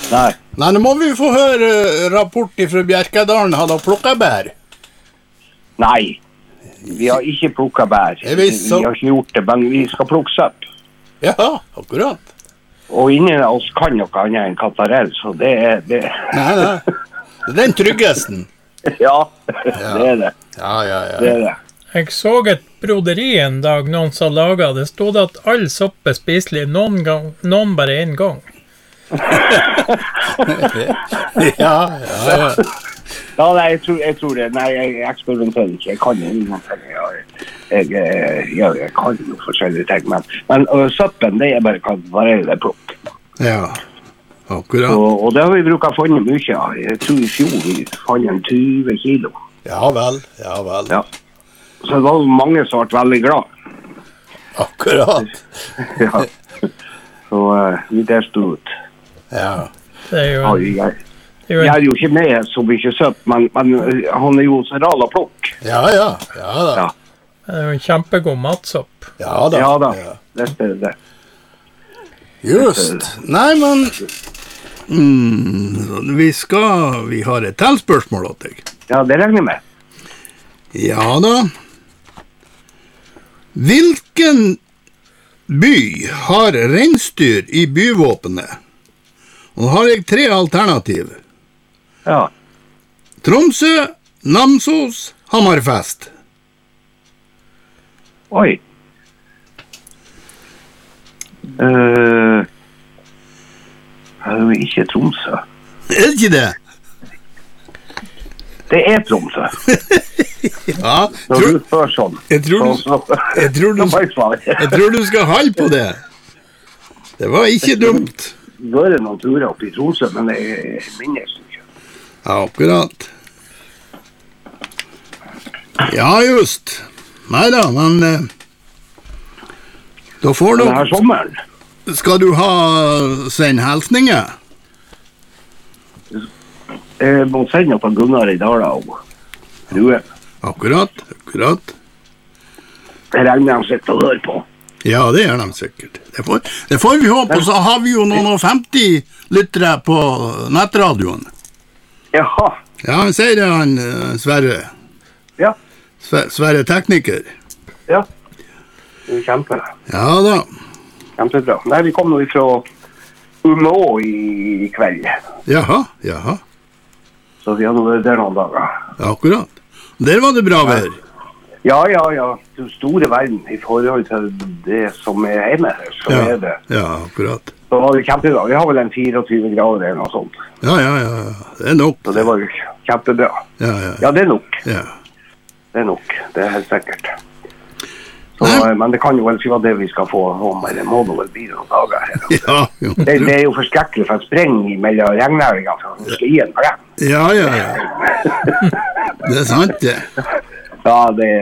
Nei. Nei, nå må vi få høre rapport fra Bjerkedalen. Har dere plukket bær? Nei, vi har ikke plukket bær. Vi har ikke gjort det, men vi skal plukke søpp. Ja, akkurat. Og ingen av oss kan noe annet enn kantarell, så det er det. Nei. Det er den tryggesten. Ja, det er det. Ja. Det er det. Jeg så et broderi en dag noen som laget. Det stod at all sopp er spiselig noen bare en gang. Ja. Ja, nei, jeg tror det. Nei, jeg eksperimenterer ikke. Jeg kan jo ingenting. Jeg kan jo forskjellige ting, men søppen, det er bare det plukk. Ja, akkurat. Og det har vi brukt å finne mye av. Jeg tror i fjor vi fant 20 kilo. Ja vel. Ja. Så det var mange som ble veldig glad. Akkurat. Ja. Så vi der stod ut. Ja. Det er jo jeg er jo ikke med så mye søpp, men han er jo så ral og plukk. Ja da. Det er jo en kjempegod matsopp. Ja da. Ja. Det er det. Just. Nei, men vi har et til spørsmål til deg. Ja, det regner jeg med. Ja da. Hvilken by har reinsdyr i byvåpenet? Og nå har jeg 3 alternativer. Ja. Tromsø, Namsos, Hammerfest. Oi. Det er jo ikke Tromsø. Er det ikke det? Det er Tromsø. Ja. Når du spør sånn. Jeg tror du skal holde på det. Det var ikke dumt. Det var noen turer opp i Tromsø, men det minnes ikke. Ja, akkurat. Ja, just. Neida, men da får du... Denne sommeren. Skal du ha sende hilsninger? Jeg må sende noen Gunnar i Dala og Rue. Akkurat. Jeg regner han sitter og hører på. Ja, det gjør de sikkert. Det får vi håpe, og så har vi jo noen 50 lyttere på nettradioen. Jaha. Ja, han sier det, han Sverre. Ja. Sverre tekniker. Ja. Det er kjempe. Ja da. Kjempebra. Nei, vi kom nå fra Umeå i kveld. Jaha. Så vi har nå vært der noen dager. Ja, akkurat. Der var det bra vær. Ja. Den store verden i forhold til det som er hjemme her, så er det. Ja, akkurat. Så var det kjempebra. Vi har vel en 24 grader eller noe sånt. Ja. Det er nok. Så det var jo kjempebra. Ja, det er nok. Ja. Det er nok. Det er helt sikkert. Så, men det kan jo vel ikke være det vi skal få om, eller må det vel bli noen dager her. Ja. Det er jo forskrekkelig for å sprenge mellom regnæringa for å skal gi en brem. Ja. Det er sant, det. Ja,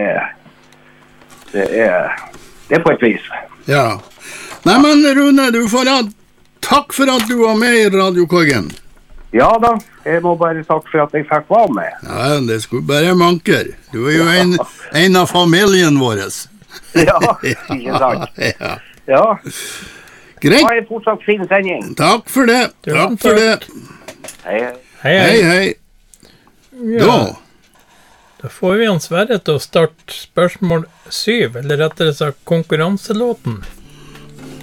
det er på et vis. Ja. Nei, men Rune, du får ha takk for at du var med i Radiokorgen. Ja da, jeg må bare takke for at jeg fikk være med. Ja, det skulle bare manker. Du er jo en av familien vår. Ja, ikke sant. Ja. Greit. Ha en fortsatt fin sending. Takk for det. Hei. Ja. Da får vi han Sverre til å starte spørsmål 7, eller rettere sagt konkurranselåten.